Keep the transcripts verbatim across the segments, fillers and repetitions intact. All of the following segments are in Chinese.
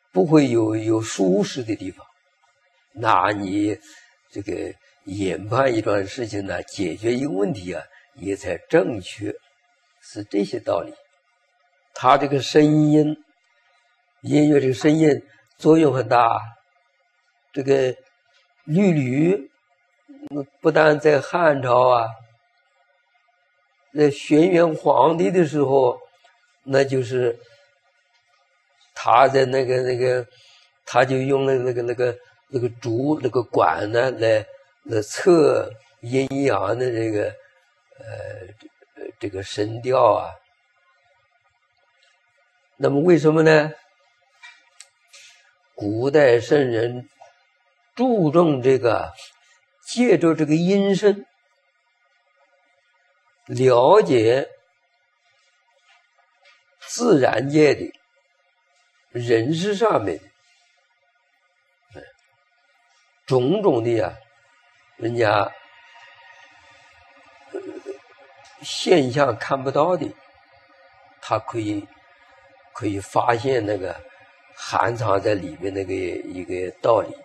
不会有有舒适的地方。那你这个研判一桩事情呢，解决一个问题啊，也才正确，是这些道理。它这个声音，音乐这个声音作用很大。这个律吕不但在汉朝啊，在轩辕皇帝的时候，那就是他在那个那个，他就用了那个那个那个竹那个管呢来来测阴阳的这个呃这个声调啊。那么为什么呢？古代圣人注重这个，借着这个音声了解自然界的人事上面的种种的呀，人家现象看不到的，他可以可以发现那个含藏在里面那个一个道理。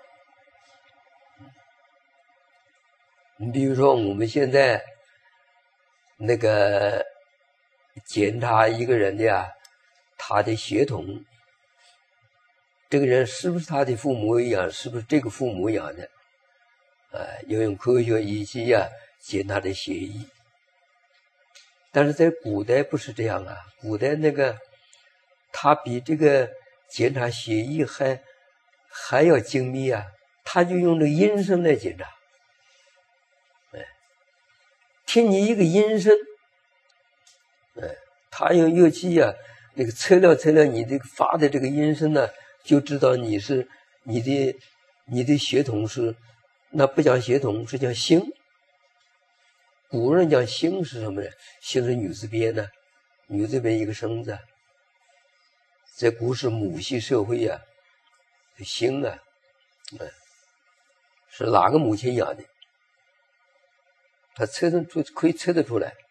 你比如说我们现在那个检查一个人的呀，他的血统，这个人是不是他的父母一样，是不是这个父母养的，呃，要用科学仪器呀检他的血液。但是在古代不是这样啊，古代那个他比这个检查血液还还要精密啊，他就用这音声来检查。听你一个音声，哎，他用乐器啊，那个测量测量你这个发的这个音声呢，就知道你是你的你的血统是，那不讲血统，是讲姓。古人讲姓是什么呢？姓是女字边呢，女字边一个生字，在古时母系社会啊，姓啊，哎，是哪个母亲养的？他测得出，可以测得出来。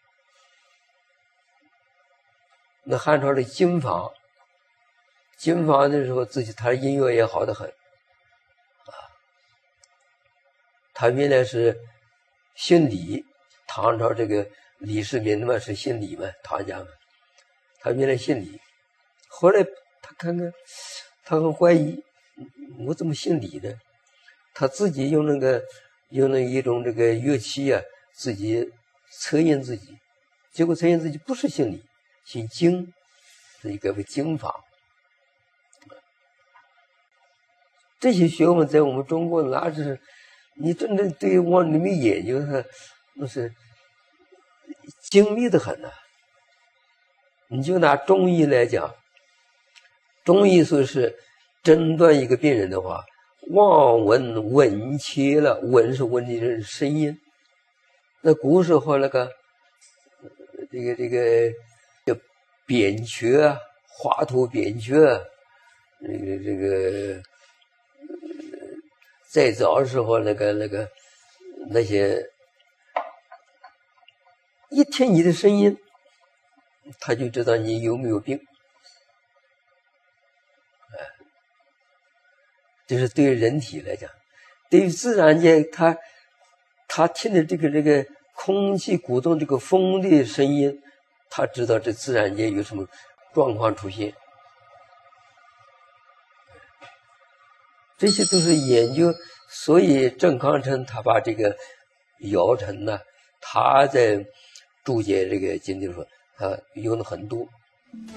那汉朝的经房，经房的时候，自己他音乐也好得很啊。他原来是姓李，唐朝这个李世民嘛是姓李嘛，唐家嘛，他原来姓李，后来他看看，他很怀疑，我怎么姓李呢？他自己用那个用那一种这个乐器啊。自己测验自己，结果测验自己不是姓李，姓经，是一个个经法。这些学问在我们中国哪是你真正对往里面研究它，那是精密的很呐、啊。你就拿中医来讲，中医说是诊断一个病人的话，望闻问切了，闻是闻的声音。那古时候那个这个这个叫扁鹊啊，华佗扁鹊啊，这个这个再早的时候那个那个那些一听你的声音，他就知道你有没有病。哎，这是对人体来讲，对于自然界，他他听的这个这个空气鼓动这个风的声音，他知道这自然界有什么状况出现。这些都是研究，所以郑康成他把这个姚晨呢，他在注解这个经的时候，他用了很多。